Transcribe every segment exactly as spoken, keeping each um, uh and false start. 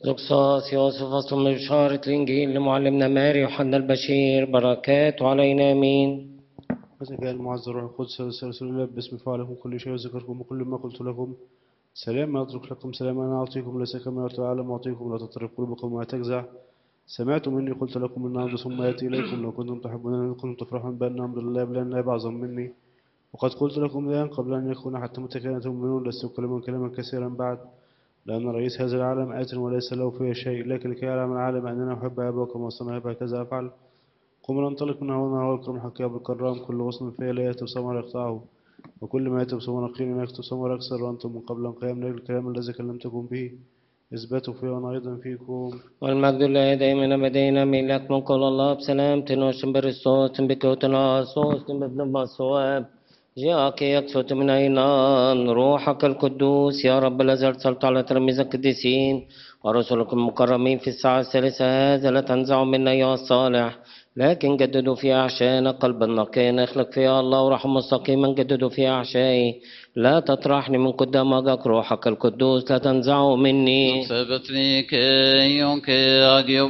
زقصاص يوسف أصل من بشارة الإنجيل لمعلمنا ماري يوحنا البشير، بركاته علينا آمين. فزكاء المعز الروح القدس رسول الله باسم فعلكم كل شيء وذكركم وكل ما قلت لكم سلام أترك لكم سلام أنا أعطيكم ليس كما يعطي العالم أعطيكم لا تضطرب قلوبكم ولا تجزع. سمعتم إني قلت لكم إن أمر ثم يأتي إليكم لو كنتم تحبون كنتم تفرحون بأن أمر الله بلا نائب أعظم مني. وقد قلت لكم الآن قبل أن يكون حتى متكلمة تؤمنون لست أكلمكم كلاما كثيرا بعد لأن رئيس هذا العالم آت وليس له فيه شيء لكن لكي يعلم العالم أننا أحب أبا وكما وصلنا أبا هكذا أفعل. قم ننطلق من هنا والكرم حكي بالكرام كل غصن فيه لا يأتي بثمر يقطعه وكل ما يأتي بثمر قيل يكتب ثمر أكثر وأنتم من قبل قيام من الكلام الذي كلمتكم به اثبتوا فيه وأنا أيضا فيكم. والمجد لله دائما أبدين من لكم قول الله بسلام تنوشن برستوس بكوتنا صوص بابن الصواب جاءك يكسوت من أينان روحك القدوس يا رب الذي أرسلت على تلاميذ القديسين ورسلكم المكرمين في الساعة الثالثة هذا لا تنزع منا يا الصالح لكن جددوا في أعشائنا قلبا نقيا اخلق فيها الله ورحم مستقيما جددوا في أعشائي لا تطرحني من قدام وجهك روحك القدوس لا تنزعه مني. سبتني يونك أجيب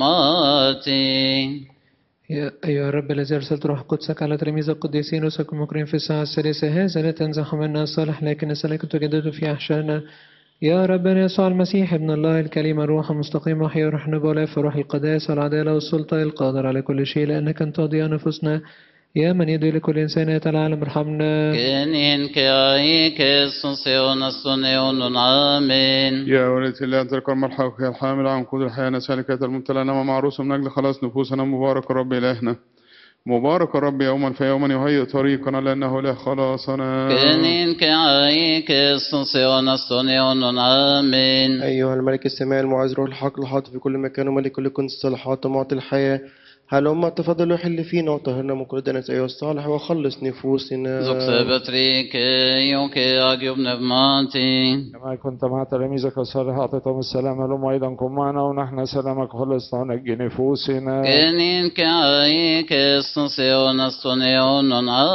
نفماتي يا أيها الرب الذي أرسلت روح قدسك على تلاميذ القديسين وسكن المكرمين في الساعة الثالثة هذا لا تنزح منا الصالح لكن نسألك تجدد في أحشائنا يا ربنا يسوع المسيح ابن الله الكلمة الروح المستقيم وحي روح النبوة فروح القداسة والعدالة والسلطة القادر على كل شيء لأنك أنت ضياء نفوسنا يا من يدعي لكل إنسان يا العالم ارحمنا. كنين كأي كسنسيون السنيون آمين. يا ولد الله أنت الكرم الحق يا الحامل عن قدر الحياة نسألك يا الممتلئ نعمة معروسة من أجل خلاص نفوسنا مبارك رب إلهنا مبارك رب يوما فيوما يهيئ طريقنا لأنه له خلاصنا. كنين كأي كسنسيون السنيون آمين. أيها الملك السماء المعز روح الحق الحاط في كل مكان وملك كل كنز الصلاحات ومعطي الحياة هلما تفضل وحل فينا وطهرنا من كل دنس أيها الصالح وخلص نفوسنا. زق سبتريك يونك أجيب نفماتي كما كنت مع تلاميذك الصالح أعطيتهم السلام هلما أيضا كن معنا ونحن سلامك خلصنا ونجي نفوسنا. كنين كأي كسنسيون السنيون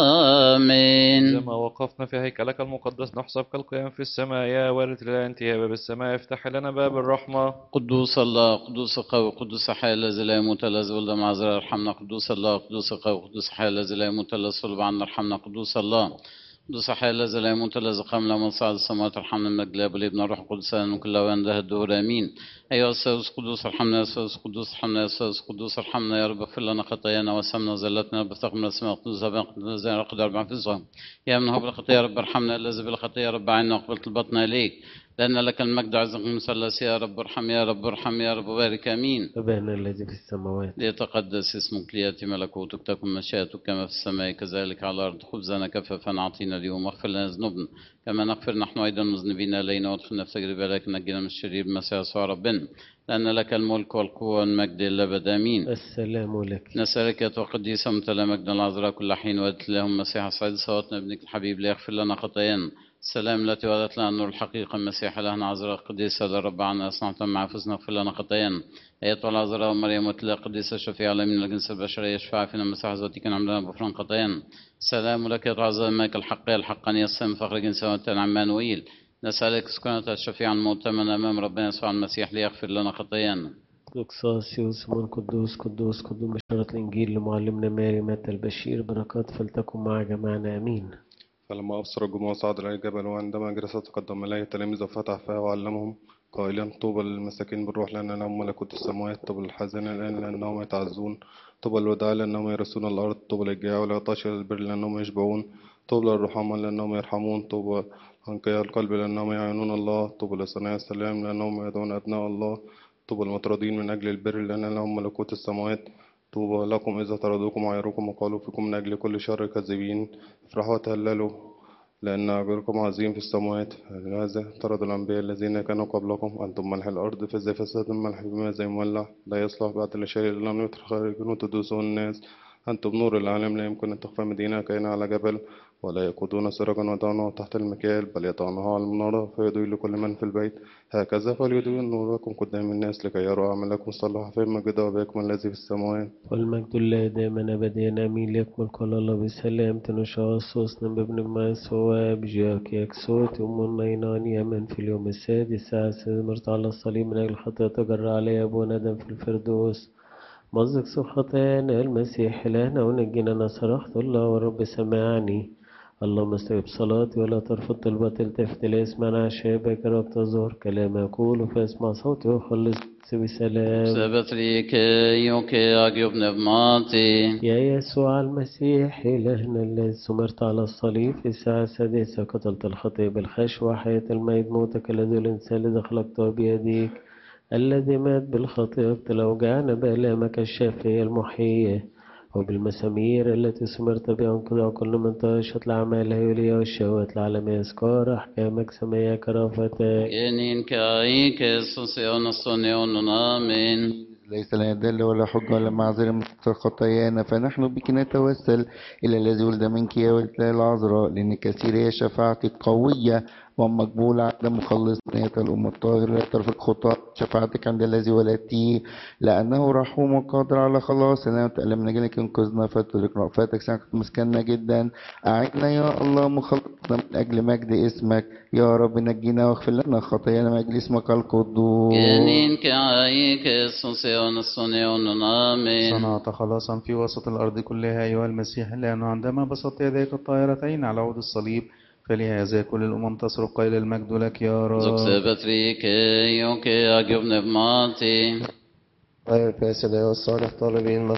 آمين. لما وقفنا في هيكلك المقدس نحسب كالقيام في السماء يا والد الله أنت يا باب السماء افتح لنا باب الرحمة. قدوس الله قدوس قوي قدوس حي الذي لا يموت الذي ولد مع زرار ارحمنا قدوس الله قدوس قوي قدوس حي الذي لا يموت الذي صلب عنا ارحمنا قدوس الله قدوس حي الذي لا يموت الذي قام له من صعد السماوات ارحمنا من اجل ابو الابن الروح القدس من كل وانده الدهور امين. ايها الثالوث قدوس ارحمنا يا الثالوث قدوس ارحمنا يا الثالوث قدوس ارحمنا يا رب اغفر لنا خطايانا وسمنا وزلتنا بفتق من السماء قدوس ابن قدوس زين رقد اربع في الزهم يا من هو بالخطيه يا رب ارحمنا الذي بالخطيه يا رب عنا وقبلت البطن اليك لأن لك المجد عزك المثلث يا رب ارحم يا رب ارحم يا رب بارك امين. أبانا الذي في السماوات ليتقدس اسمك ليأتي ملكوتك تكن مشيئتك كما في السماء كذلك على الأرض خبزنا كفافا أعطينا اليوم واغفر لنا ذنوبنا كما نغفر نحن أيضا مذنبين إلينا وادخلنا في تجربة لكن نجينا من الشرير بمسيح يسوع ربنا لأن لك الملك والقوة والمجد إلى الأبد آمين. السلام لك. نسألك يا قديسة ممتلئ مجدا العذراء كل حين وأدت لهم مسيح الصعيد صوتنا ابنك الحبيب ليغفر لنا خطايانا السلام التي ولدت لنا نور الحقيقة المسيح لهنا عذراء قديسة للرب عنا أصنعت مع أنفسنا اغفر لنا خطايانا أيتها العذراء مريم وتلا قديسة شفيعة من الجنس البشرية اشفع فينا مسيح ذاتك عملنا بغفران خطايانا السلام لك يا عذراء ملك الحق الحقانية السم فخر جنس عمانويل نسألك سكنة الشفيع المؤتمن أمام ربنا يسوع المسيح ليغفر لنا خطايانا. زوكساسيوس من قدوس قدوس قدوس بشارة الإنجيل لمعلمنا ماري متى البشير بركات فلتكن مع جميعنا آمين. فلما أبصر الجموع صعد إلى الجبل وعندما جلس تقدم إليه التلاميذ وفتح فاه وعلمهم قائلا طوبى للمساكين بالروح لأن لهم ملكوت السماوات طوبى للحزانين الآن لأنهم يتعزون طوبى للوداع لأنهم يرثون الأرض طوبى للجياع والعطاش للبر لأنهم يشبعون طوبى للرحماء لأنهم يرحمون طوبى لأنقياء القلب لأنهم يعينون الله طوبى لصناع السلام لأنهم يدعون أبناء الله طوبى المطردين من أجل البر لأن لهم ملكوت السماوات طوبى لكم إذا طردوكم وعيروكم وقالوا فيكم من أجل كل شر كاذبين افرحوا وتهللوا لأن أجركم عظيم في السماوات هذا طرد الأنبياء الذين كانوا قبلكم أنتم ملح الأرض فإذا فساد الملح بما زي مولع لا يصلح بعد لشيء إلا أن يطرح خارجا وتدوسه الناس أنتم نور العالم لا يمكن أن تخفى مدينة كائنة على جبل ولا يقودون سرجا ويضعونه تحت المكيال بل يضعونه على المنارة فيضيء لكل من في البيت. هكذا فليضيء نوركم قدام الناس لكي يروا أعمالكم الصالحة في مجد أباكم الذي في السماوات. والمجد لله دائما أبديا آمين. ليكمل كل الله بسلام تنشاص وصنا بابن مسوى بجاك يكسوت أم المينان يمن في اليوم السادس الساعة مرت على الصليب من أجل الخطيئة تجرى علي أبونا آدم في الفردوس مزق سخطانا المسيح إلهنا ونجينا صرخت الله والرب سمعني. اللهم استجب صلاتي ولا ترفض طلبتي التفت لاسمع عشابك ربط الظهر كلام أقول فاسمع صوتي وخلص بسلام. سبتريك يوكي أجيب نبماتي يا يسوع المسيح إلهنا الذي سمرت على الصليب في الساعة السادسة قتلت الخطية بالخشوة حياة الميت موتك الذي الإنسان الذي خلقته بيديك الذي مات بالخطية أوجعنا بآلامك الشافية المحيية وبالمسامير التي سمرت بها انقضاء كل من طاشت الأعمال الهيولية والشهوات العالمية أذكار أحكامك سمية كرافتك. ينين كايك سوسيون الصنيون آمين. ليس لنا دل ولا حجة ولا معذرة من خطايانا فنحن بك نتوسل إلى الذي ولد منك يا ولد العذراء لأن كثير هي شفاعتك قوية ومقبولة عند مخلصنا الأم الطاهرة لا ترفق خطاة شفاعتك عند الذي ولدتيه لأنه رحوم وقادر على خلاصنا وتألم نجلك انقذنا فتدرك رأفاتك سنة مسكننا جدا. أعنا يا الله مخلصنا من أجل مجد اسمك يا رب نجينا واغفر لنا خطايانا من أجل اسمك القدوس. ينين كايك سوسيون الصنيون آمين. صنعت خلاصا في وسط الأرض كلها أيها المسيح لأنه عندما بسطت يديك الطاهرتين على عود الصليب فلهذا كل الأمم تصرخ قيل المجد لك يا رب. زوك سبتريك يوكي أجيب نبماتي. طيب الفاسد أيها الصالح طالبين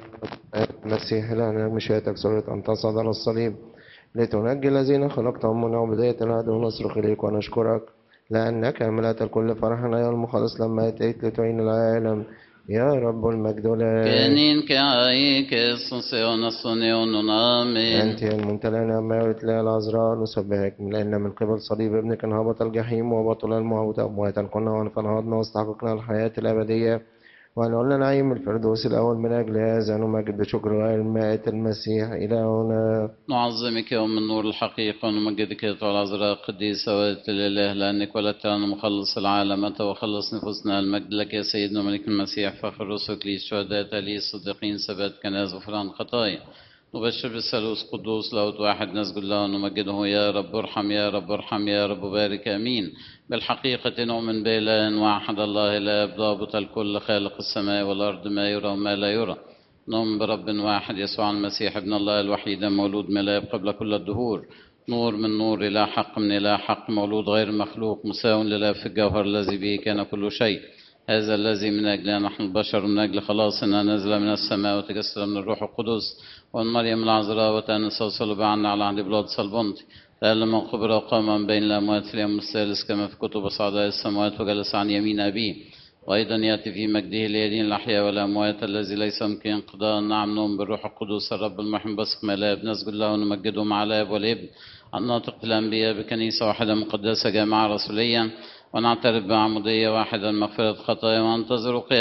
المسيح لأن مشيئتك سرت أن تصعد على الصليب لتنجي الذين خلقتهم من عبودية العدو ونصرخ إليك ونشكرك لأنك ملأت الكل فرحا أيها المخلص لما أتيت لتعين العالم يا رب المجد لك. كنين كايك سوسيون الصنيون آمين. أنت الممتلئ نعمة يا ولد العذراء نسبحك لأن من قبل صليب ابنك انهبط الجحيم وبطل الموت أمواتا كنا فنهضنا واستحققنا الحياة الأبدية ونقول نعيم الفردوس الأول من أجل هذا نمجد بشكر المائة المسيح إلهنا. نعظمك يوم النور الحقيقة ونمجدك يا العذراء القديسة ولدت الإله لأنك ولدت لنا مخلص العالم أنت وخلص نفوسنا المجد لك يا سيدنا ملك المسيح فخر رسلك لي الشهداء لي الصديقين ثبات كناز غفران خطايا نبشر بالثالوث قدوس لاهوت واحد نسجد له ونمجده يا رب ارحم يا رب ارحم يا رب بارك امين. بالحقيقة نؤمن بإله واحد الله الآب ضابط الكل خالق السماء والأرض ما يرى وما لا يرى. نؤمن برب واحد يسوع المسيح ابن الله الوحيد مولود من الآب قبل كل الدهور نور من نور إلى حق من إلى حق مولود غير مخلوق مساو لله في الجوهر الذي به كان كل شيء. هذا الذي من أجلنا نحن البشر من أجل خلاصنا نزل من السماء وتجسد من الروح القدس ومن مريم العذراء وتأنس وصلب عنا على عهد بيلاطس البنطي تألم وقبر وقام من بين الأموات في اليوم الثالث كما في كتب أصعداء السماوات وجلس عن يمين أبيه وأيضا يأتي في مجده ليدين الأحياء والأموات الذي ليس يمكن انقضاء. نعم نؤمن بالروح القدس الرب المحب بثق من الآب نسجد له ونمجده مع الآب والابن الناطق بالأنبياء بكنيسة واحدة مقدسة جامعة رسولية ونعترف بعمودية واحدة مغفرة خطايا وننتظر قيامة